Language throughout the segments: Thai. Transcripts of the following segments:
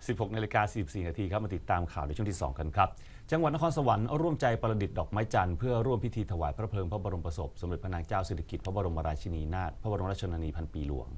16:44 น.ครับมาติดตามข่าวในช่วงที่ 2 กันครับจังหวัดนครสวรรค์ร่วมใจประดิษฐ์ดอกไม้จันทร์เพื่อร่วมพิธีถวายพระเพลิงพระบรมศพสมเด็จพระนางเจ้าสิริกิติ์พระบรมราชินีนาถพระบรมราชชนนีพันปีหลวง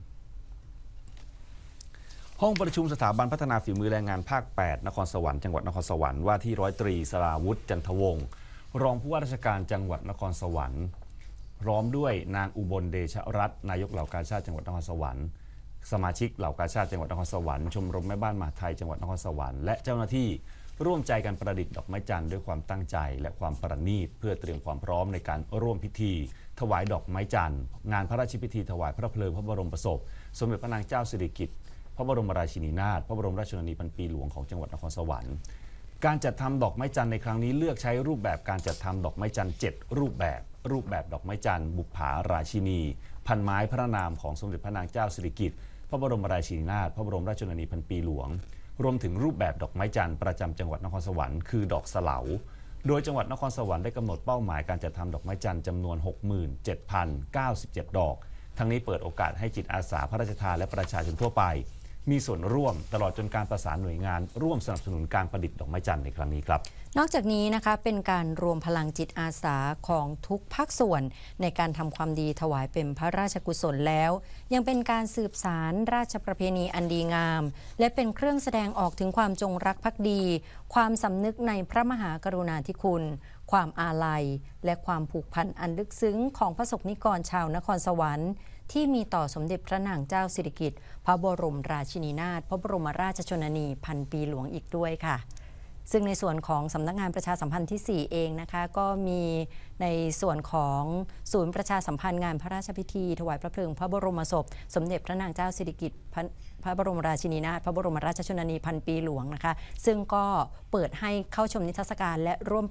ห้องประชุมสถาบันพัฒนาฝีมือแรงงานภาค 8 นครสวรรค์จังหวัดนครสวรรค์ว่าที่ร้อยตรีสราวุฒิจันทวงศ์รองผู้ว่าราชการจังหวัดนครสวรรค์พร้อมด้วยนางอุบลเดชรัตน์นายกเหล่ากาชาดจังหวัดนครสวรรค์สมาชิกเหล่ากาชาดจังหวัดนครสวรรค์ชมรมแม่บ้านมหาดไทยจังหวัดนครสวรรค์และเจ้าหน้าที่ร่วมใจกันประดิษฐ์ดอกไม้จันทร์ด้วยความตั้งใจและความประณีตเพื่อเตรียมความพร้อมในการร่วมพิธีถวายดอกไม้จันทร์งานพระราชพิธีถวายพระเพลิงพระบรมศพสมเด็จพระนางเจ้าสิริกิติ์พระบรมราชินีนาถพระบรมราชชนนีพันปีหลวงของจังหวัดนครสวรรค์การจัดทำดอกไม้จันทร์ในครั้งนี้เลือกใช้รูปแบบการจัดทำดอกไม้จันทร์7รูปแบบดอกไม้จันทร์บุปผาราชินีพันไม้พระนามของสมเด็จพระนางเจ้าสิริกิติ์พระบรมราชินีนาถพระบรมราชชนนีพันปีหลวงรวมถึงรูปแบบดอกไม้จันทร์ประจำจังหวัดนครสวรรค์คือดอกสะเหลาโดยจังหวัดนครสวรรค์ได้กำหนดเป้าหมายการจัดทำดอกไม้จันทร์จำนวน 67,097 ดอกทั้งนี้เปิดโอกาสให้จิตอาสาพระราชทานและประชาชนทั่วไปมีส่วนร่วมตลอดจนการประสานหน่วยงานร่วมสนับสนุนการประดิษฐ์ดอกไม้จันทร์ในครั้งนี้ครับนอกจากนี้นะคะเป็นการรวมพลังจิตอาสาของทุกภาคส่วนในการทำความดีถวายเป็นพระราชกุศลแล้วยังเป็นการสืบสานราชประเพณีอันดีงามและเป็นเครื่องแสดงออกถึงความจงรักภักดีความสำนึกในพระมหากรุณาธิคุณความอาลัยและความผูกพันอันลึกซึ้งของพระสงฆ์นิกรชาวนครสวรรค์ที่มีต่อสมเด็จพระนางเจ้าสิริกิติ์พระบรมราชินีนาถพระบรมราชชนนีพันปีหลวงอีกด้วยค่ะซึ่งในส่วนของสำนักงานประชาสัมพันธ์ที่ 4 เองนะคะก็มีในส่วนของศูนย์ประชาสัมพันธ์งานพระราชพิธีถวายพระเพลิงพระบรมศพสมเด็จพระนางเจ้าสิริกิติ์พระบรมราชินีนาถพระบรมราชชนนีพันปีหลวงนะคะซึ่งก็เปิดให้เข้าชมนิทรรศการและร่วม